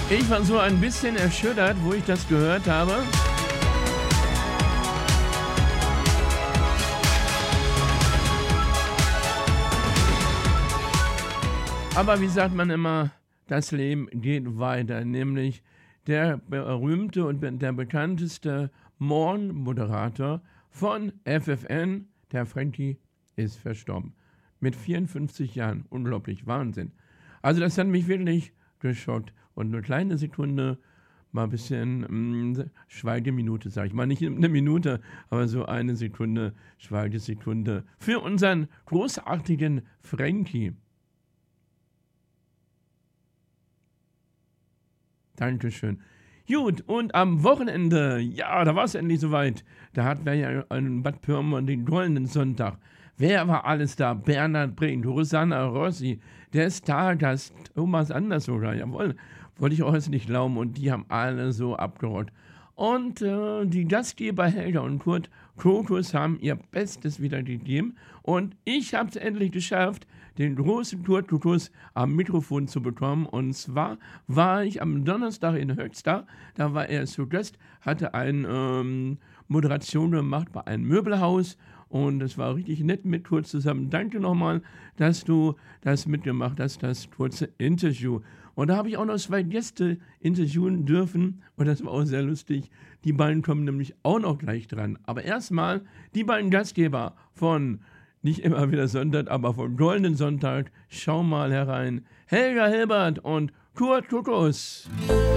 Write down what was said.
Ich war so ein bisschen erschüttert, wo ich das gehört habe. Aber wie sagt man immer, das Leben geht weiter, nämlich der berühmte und der bekannteste Morgenmoderator von FFN, der Frankie, ist verstorben. Mit 54 Jahren. Unglaublich, Wahnsinn. Also das hat mich wirklich geschockt. Und eine kleine Sekunde, mal ein bisschen Schweigeminute, sage ich mal. Nicht eine Minute, aber so eine Sekunde, Schweigesekunde für unseren großartigen Frankie. Dankeschön. Gut, und am Wochenende, ja, da war es endlich soweit. Da hatten wir ja in Bad Pyrmont den goldenen Sonntag. Wer war alles da? Bernhard Brink, Rosanna Rossi, der Stargast, Thomas Anders sogar, jawohl, wollte ich auch jetzt nicht glauben. Und die haben alle so abgerockt. Und die Gastgeber Helga und Kurt Krokus haben ihr Bestes wieder gegeben. Und ich habe es endlich geschafft, den großen Kurt Krokus am Mikrofon zu bekommen. Und zwar war ich am Donnerstag in Höxter, da war er zu Gast, hatte eine Moderation gemacht bei einem Möbelhaus. Und es war richtig nett mit Kurt zusammen. Danke nochmal, dass du das mitgemacht hast, das kurze Interview. Und da habe ich auch noch 2 Gäste interviewen dürfen. Und das war auch sehr lustig. Die beiden kommen nämlich auch noch gleich dran. Aber erstmal die beiden Gastgeber von nicht immer wieder Sonntag, aber von Goldenen Sonntag. Schau mal herein. Helga Hilbert und Kurt Krokus.